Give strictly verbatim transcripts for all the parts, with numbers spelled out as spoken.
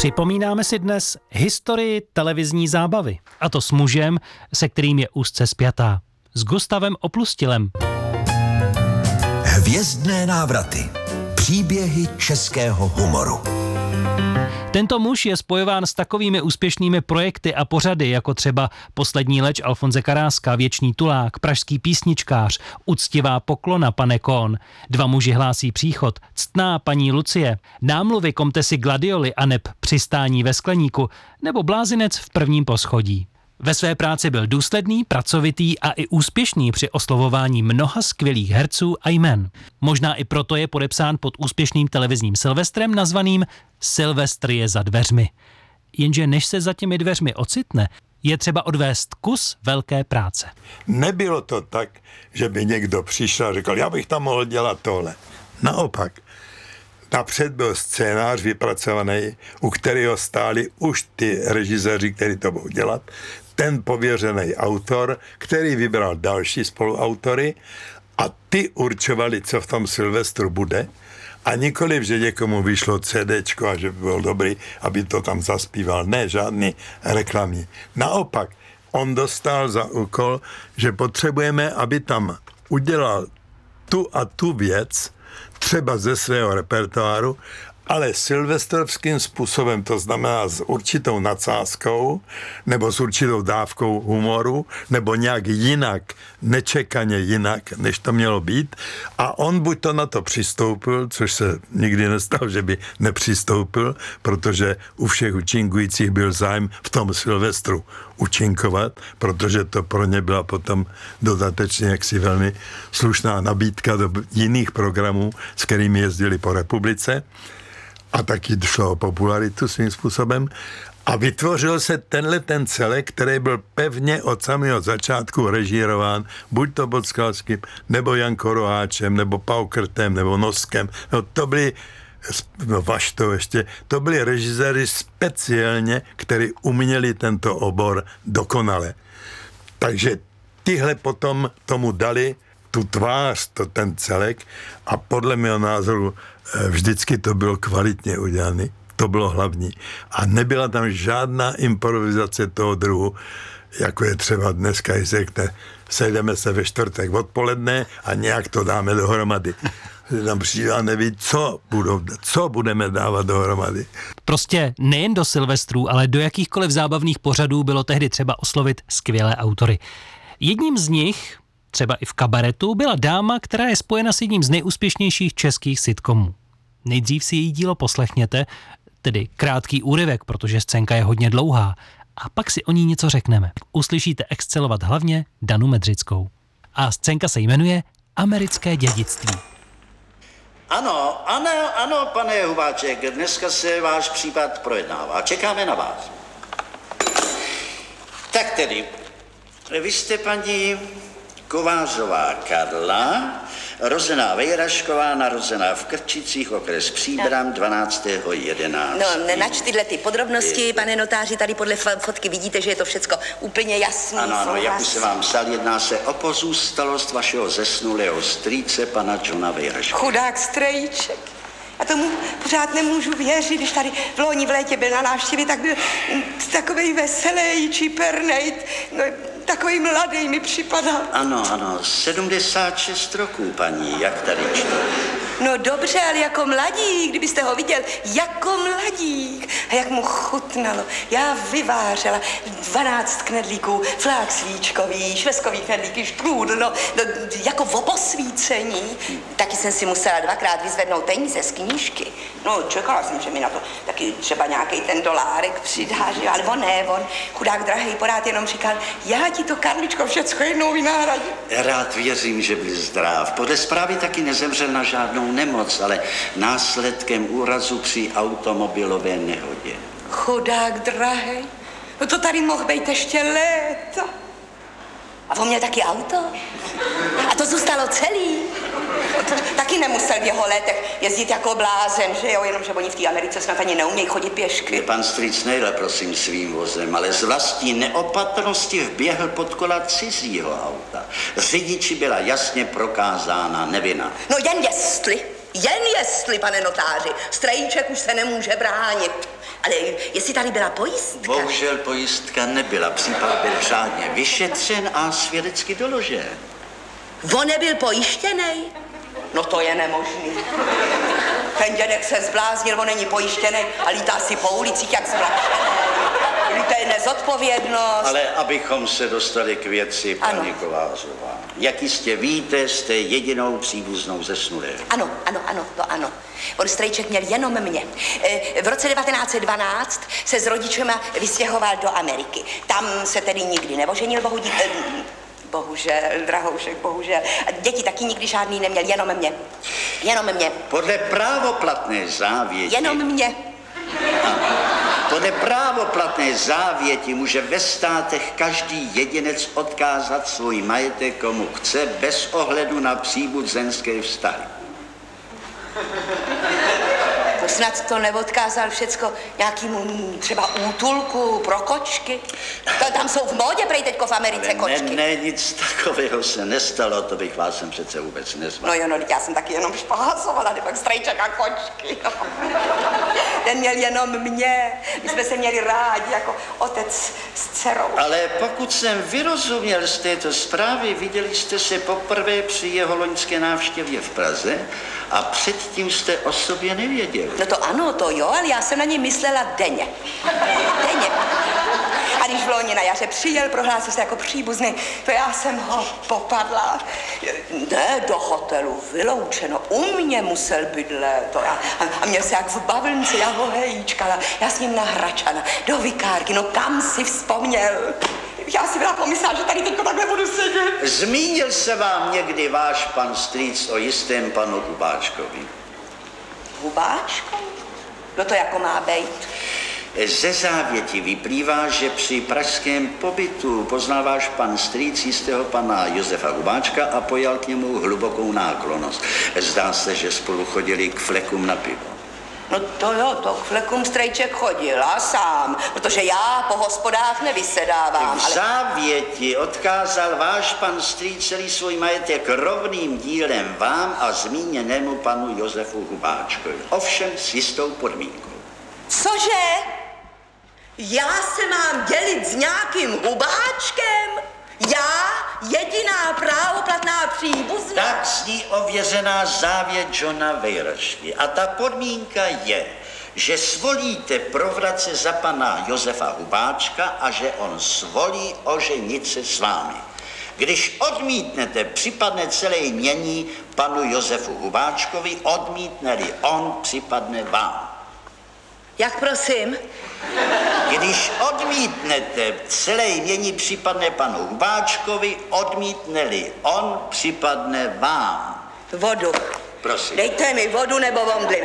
Připomínáme si dnes historii televizní zábavy, a to s mužem, se kterým je úzce spjatá, s Gustavem Oplustilem. Hvězdné návraty. Příběhy českého humoru. Tento muž je spojován s takovými úspěšnými projekty a pořady, jako třeba Poslední leč Alfonse Karáska, Věčný tulák, Pražský písničkář, Uctivá poklona, pane Kohn, Dva muži hlásí příchod, Ctná paní Lucie, Námluvy komtesy Gladioli aneb Přistání ve skleníku nebo Blázinec v prvním poschodí. Ve své práci byl důsledný, pracovitý a i úspěšný při oslovování mnoha skvělých herců a jmen. Možná i proto je podepsán pod úspěšným televizním Silvestrem nazvaným Silvestr je za dveřmi. Jenže než se za těmi dveřmi ocitne, je třeba odvést kus velké práce. Nebylo to tak, že by někdo přišel a řekl, já bych tam mohl dělat tohle. Naopak, napřed byl scénář vypracovaný, u kterého stáli už ty režiséři, kteří to budou dělat, ten pověřený autor, který vybral další spoluautory a ty určovali, co v tom Silvestru bude, a nikoliv, že někomu vyšlo CDčko a že by byl dobrý, aby to tam zaspíval. Ne, žádný reklamní. Naopak, on dostal za úkol, že potřebujeme, aby tam udělal tu a tu věc, třeba ze svého repertoáru, ale silvestrovským způsobem, to znamená s určitou nadsázkou, nebo s určitou dávkou humoru, nebo nějak jinak, nečekaně jinak, než to mělo být. A on buď to na to přistoupil, což se nikdy nestalo, že by nepřistoupil, protože u všech účinkujících byl zájem v tom Silvestru účinkovat, protože to pro ně byla potom dodatečně jaksi velmi slušná nabídka do jiných programů, s kterými jezdili po republice. A taky šlo o popularitu svým způsobem. A vytvořil se tenhle ten celek, který byl pevně od samého začátku režírován, buď to Podskalským, nebo Janko Roháčem, nebo Paukrtem, nebo Noskem. No to byli, no Vaštou ještě, to byli režiséři speciálně, kteří uměli tento obor dokonale. Takže tyhle potom tomu dali tu tvář, to ten celek a podle mého názoru vždycky to bylo kvalitně udělané. To bylo hlavní. A nebyla tam žádná improvizace toho druhu, jako je třeba dneska, když řekne, sejdeme se ve čtvrtek odpoledne a nějak to dáme dohromady. Tam přijde a neví, co, budou, co budeme dávat dohromady. Prostě nejen do Silvestrů, ale do jakýchkoliv zábavných pořadů bylo tehdy třeba oslovit skvělé autory. Jedním z nich, třeba i v Kabaretu, byla dáma, která je spojena s jedním z nejúspěšnějších českých sitcomů. Nejdřív si její dílo poslechněte, tedy krátký úryvek, protože scénka je hodně dlouhá, a pak si o ní něco řekneme. Uslyšíte excelovat hlavně Danu Medřickou. A scénka se jmenuje Americké dědictví. Ano, ano, ano, pane Hubáček, dneska se váš případ projednává. Čekáme na vás. Tak tedy, vy jste paní Kovářová Karla, rozená Vejrašková, narozená v Krčicích, okres Příbram, dvanáctého jedenáctého No, nenač tyhle ty podrobnosti, pane notáři, tady podle fotky vidíte, že je to všecko úplně jasný. Ano, ano, jak už se vám psal, jedná se o pozůstalost vašeho zesnulého strýce, pana Johna Vejraška. Chudák strejček. A tomu pořád nemůžu věřit, když tady v loni v létě byl na návštěvě, tak byl takovej veselý, čipernej, no, takový mladý mi připadal. Ano, ano, sedmdesát šest roků, paní, jak tady čtu. No dobře, ale jako mladík, kdybyste ho viděl, jako mladík. A jak mu chutnalo. Já vyvářela dvanáct knedlíků, flák svíčkový, švestkový knedlíky, štrůdl, no, no, jako v oposvícení. Taky jsem si musela dvakrát vyzvednout peníze z knížky. No, čekala jsem, že mi na to taky třeba nějaký ten dolárek přidá, že? Ale on ne, on, chudák drahej, porád jenom říkal, já ti to, Karličko, všecko jednou vynahradím. Rád věřím, že byl zdrav. Podle zprávy taky nezemřel na žádnou nemoc, ale následkem úrazu při automobilové nehodě. Chudák drahej, no to tady mohl být ještě léta. A on měl taky auto. A to zůstalo celý. Taky nemusel v jeho letech jezdit jako blázen, že jo, jenomže oni v té Americe snad ani neumějí chodit pěšky. Pan strýc nejel, prosím, svým vozem, ale z vlastní neopatrnosti vběhl pod kola cizího auta. Řidiči byla jasně prokázána nevina. No jen jestli. Jen jestli, pane notáři, strejček už se nemůže bránit. Ale jestli tady byla pojistka... Bohužel pojistka nebyla. Případ byl řádně vyšetřen a svědecky doložen. On nebyl pojištěnej? No to je nemožný. Ten dědek se zbláznil, on není pojištěnej a lítá si po ulicích jak zblášený. To je nezodpovědnost. Ale abychom se dostali k věci, paní Kovářová. Jak jistě víte, jste jedinou příbuznou zesnulého. Ano, ano, ano, to ano. On strejček měl jenom mě. V roce devatenáct set dvanáct se s rodičema vystěhoval do Ameriky. Tam se tedy nikdy neoženil, bohudí... Bohužel, drahoušek, bohužel. A děti taky nikdy žádný neměl, jenom mě. Jenom mě. Podle právoplatné závěti... Jenom mě. Podle právoplatné závěti může ve státech každý jedinec odkázat svůj majetek komu chce, bez ohledu na příbuzenské vztahy. To snad to neodkázal všecko nějakýmu třeba útulku pro kočky? To, tam jsou v módě prej teďko v Americe Ale kočky. Ne, ne, nic takového se nestalo, to bych vás sem přece vůbec nezval. No jo, no, já jsem taky jenom špásovala, pak strejček a kočky. No. Ten měl jenom mě. My jsme se měli rádi jako otec s dcerou. Ale pokud jsem vyrozuměl z této zprávy, viděli jste se poprvé při jeho loňské návštěvě v Praze a předtím jste o sobě nevěděli. No to ano, to jo, ale já jsem na něj myslela denně. Denně. A když v loni na jaře přijel, prohlásil se jako příbuzný, to já jsem ho popadla. Ne, do hotelu, vyloučeno, u mě musel bydlet. To já, a, a měl se jak v bavlnce, já ho hejčkala, já s ním na Hračana, do Vikárky, no kam si vzpomněl? Já si byla pomyslela, že tady teďko takhle budu sedět. Zmínil se vám někdy váš pan strýc o jistém panu Hubáčkovi? Hubáčko? No to jako má bejt? Ze závěti vyplývá, že při pražském pobytu poznal váš pan strýc jistého pana Josefa Hubáčka a pojal k němu hlubokou náklonnost. Zdá se, že spolu chodili k flekům na pivo. No to jo, to k flekům strejček chodil a sám, protože já po hospodách nevysedávám. V ale... závěti odkázal váš pan strýc celý svůj majetek rovným dílem vám a zmíněnému panu Josefu Hubáčkovi. Ovšem s jistou podmínkou. Cože? Já se mám dělit s nějakým Hubáčkem? Já, jediná právoplatná příbuzná? Tak zní ověřená závěť Johna Vejrašky. A ta podmínka je, že svolíte provrat se za pana Josefa Hubáčka a že on svolí oženit se s vámi. Když odmítnete, připadne celé jmění panu Josefu Hubáčkovi, odmítne-li on, připadne vám. Jak prosím? Když odmítnete, celé jmění připadne panu Hubáčkovi, odmítne-li on, připadne vám. Vodu. Prosím. Dejte mi vodu nebo omdlím.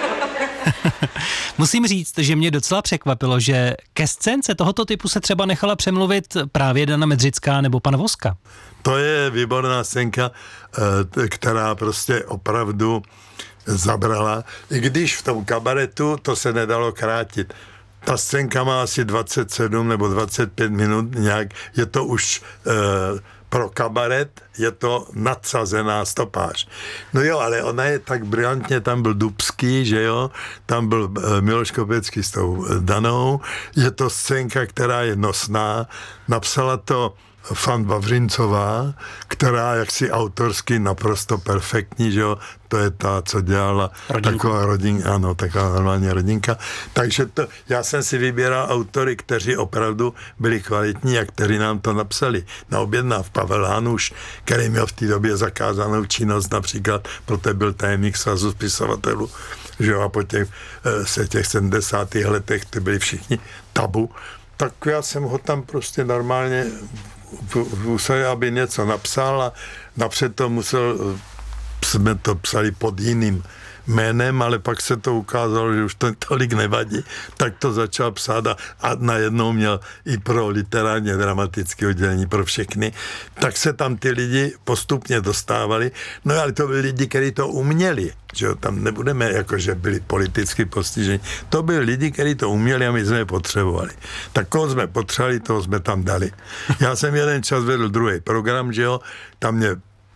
Musím říct, že mě docela překvapilo, že ke scénce tohoto typu se třeba nechala přemluvit právě Dana Medřická nebo pan Voska. To je výborná scénka, která prostě opravdu zabrala, i když v tom kabaretu to se nedalo krátit. Ta scénka má asi dvacet sedm nebo dvacet pět minut nějak, je to už e, pro kabaret, je to nadsazená stopáž. No jo, ale ona je tak brilantně, tam byl Dubský, že jo, tam byl e, Miloš Kopecký s tou Danou, je to scénka, která je nosná, napsala to Fan Vavřincová, která jaksi autorsky naprosto perfektní, že jo, to je ta, co dělala rodinku. Taková rodinka, ano, taková normální rodinka. Takže to, já jsem si vybíral autory, kteří opravdu byli kvalitní a kteří nám to napsali. Na objednáv Pavel Hanuš, který měl v té době zakázanou činnost, například, proto byl tajemník svazu spisovatelů, že jo, a po těch, se těch sedmdesátých letech ty byli všichni tabu. Tak já jsem ho tam prostě normálně musel, aby něco napsal a napřed to musel, jsme to psali pod jiným jménem, ale pak se to ukázalo, že už to tolik nevadí, tak to začal psát a, a najednou měl i pro literárně dramatické oddělení, pro všechny, tak se tam ty lidi postupně dostávali, no ale to byli lidi, kteří to uměli, že jo, tam nebudeme jako, že byli politicky postiženi, to byli lidi, kteří to uměli a my jsme je potřebovali. Tak koho jsme potřebovali, toho jsme tam dali. Já jsem jeden čas vedl druhý program, že jo, tam mě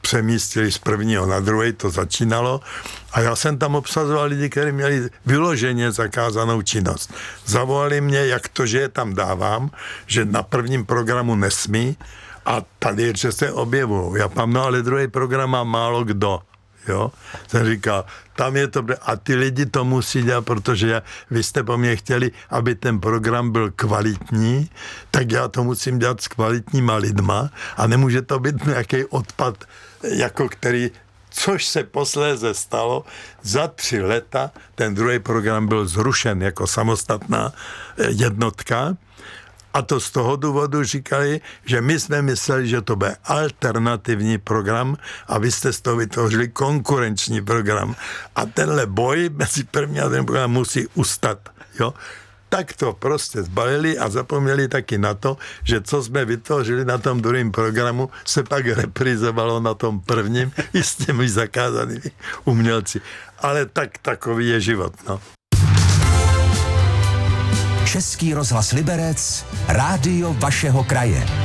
přemístili z prvního na druhý, to začínalo. A já jsem tam obsazoval lidi, kteří měli vyloženě zakázanou činnost. Zavolali mě, jak to, že je tam dávám, že na prvním programu nesmí a tady, že se objevují. Já pám, no ale druhý program má málo kdo. Jo? Jsem říkal, tam je to, a ty lidi to musí dělat, protože vy jste po mně chtěli, aby ten program byl kvalitní, tak já to musím dělat s kvalitníma lidma a nemůže to být nějaký odpad, jako který, což se posléze stalo, za tři leta ten druhý program byl zrušen jako samostatná jednotka. A to z toho důvodu říkali, že my jsme mysleli, že to bude alternativní program a vy jste z toho vytvořili konkurenční program. A tenhle boj mezi první a ten program musí ustat. Jo? Tak to prostě zbalili a zapomněli taky na to, že co jsme vytvořili na tom druhém programu, se pak reprizovalo na tom prvním i s těmi zakázanými umělci. Ale tak takový je život, no. Český rozhlas Liberec, rádio vašeho kraje.